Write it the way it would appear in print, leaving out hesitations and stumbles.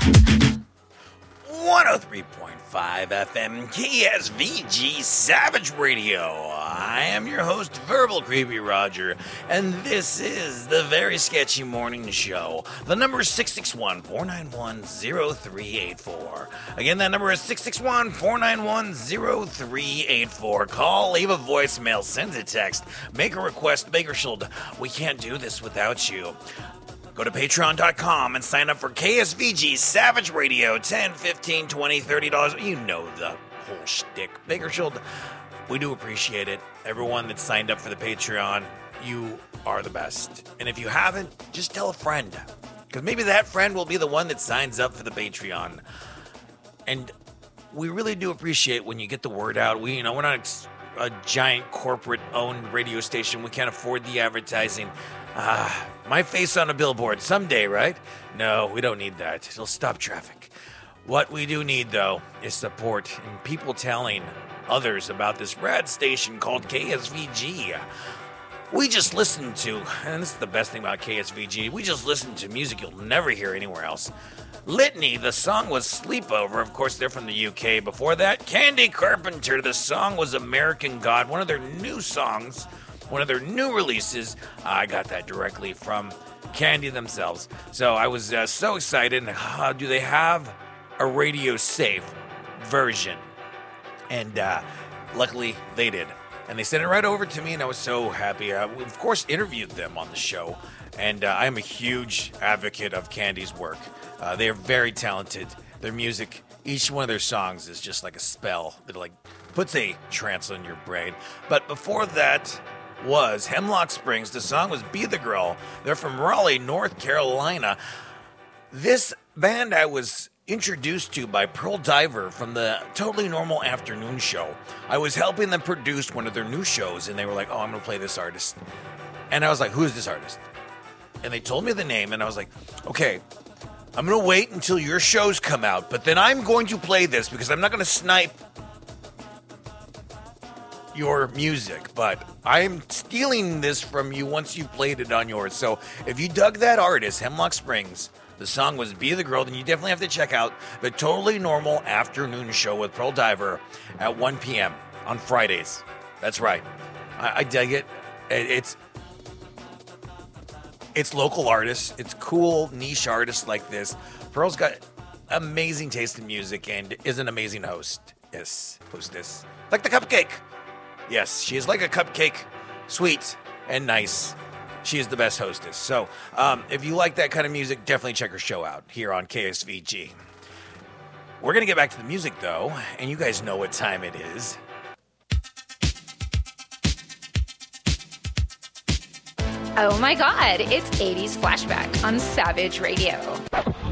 103.5 FM KSVG Savage Radio. I am your host, Verbal Creepy Roger, and this is the Very Sketchy Morning Show. The number is 661-491-0384. Again, that number is 661-491-0384. Call, leave a voicemail, send a text, make a request, Bakersfield. We can't do this without you. Go to patreon.com and sign up for KSVG Savage Radio. $10, $15, $20, $30. You know the whole shtick. Bakersfield, we do appreciate it. Everyone that signed up for the Patreon, you are the best. And if you haven't, just tell a friend. Because maybe that friend will be the one that signs up for the Patreon. And we really do appreciate when you get the word out. We're not a giant corporate-owned radio station. We can't afford the advertising. My face on a billboard someday, right? No, we don't need that. It'll stop traffic. What we do need, though, is support and people telling others about this rad station called KSVG. We just listen to, and this is the best thing about KSVG, we just listen to music you'll never hear anywhere else. Litany, the song was Sleepover. Of course, they're from the UK. Before that, Candy Carpenter, the song was American God, one of their new songs. One of their new releases. I got that directly from Candy themselves. So I was so excited. Do they have a radio safe version? And luckily they did. And they sent it right over to me, and I was so happy. We, of course, interviewed them on the show. And I am a huge advocate of Candy's work. They are very talented. Their music, each one of their songs is just like a spell that like puts a trance on your brain. But before that was Hemlock Springs. The song was Be the Girl. They're from Raleigh, North Carolina. This band I was introduced to by Pearl Diver from the Totally Normal Afternoon Show. I was helping them produce one of their new shows, and they were like, oh, I'm going to play this artist. And I was like, who is this artist? And they told me the name, and I was like, okay, I'm going to wait until your shows come out, but then I'm going to play this because I'm not going to snipe your music, but I'm stealing this from you once you played it on yours. So if you dug that artist, Hemlock Springs, the song was Be the Girl, then you definitely have to check out the Totally Normal Afternoon Show with Pearl Diver at 1 p.m. on Fridays. That's right. I dig it. It's local artists. It's cool niche artists like this. Pearl's got amazing taste in music and is an amazing hostess. Like the cupcake. Yes, she is like a cupcake, sweet and nice. She is the best hostess. So if you like that kind of music, definitely check her show out here on KSVG. We're going to get back to the music, though, and you guys know what time it is. Oh my God, it's 80s Flashback on Savage Radio.